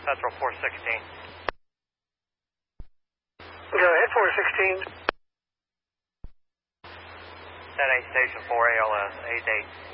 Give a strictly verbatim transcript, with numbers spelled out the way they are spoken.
Metro four sixteen. Go ahead, four sixteen. ten eight, Station four, A L S, eight eight.